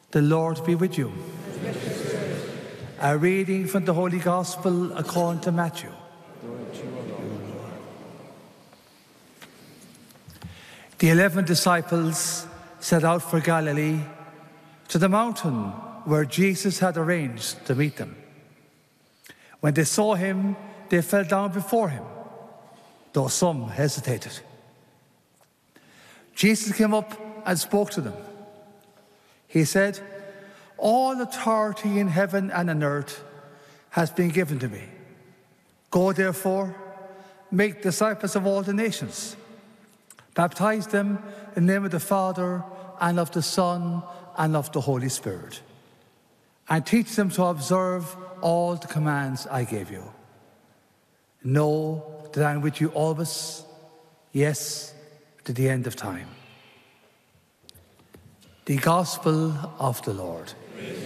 The Lord be with you. A reading from the Holy Gospel according to Matthew. The 11 disciples set out for Galilee, to the mountain where Jesus had arranged to meet them. When they saw him, they fell down before him, though some hesitated. Jesus came up and spoke to them. He said, "All authority in heaven and on earth has been given to me. Go therefore, make disciples of all the nations. Baptize them in the name of the Father and of the Son and of the Holy Spirit. And teach them to observe all the commands I gave you. Know that I am with you always, yes, to the end of time." The Gospel of the Lord.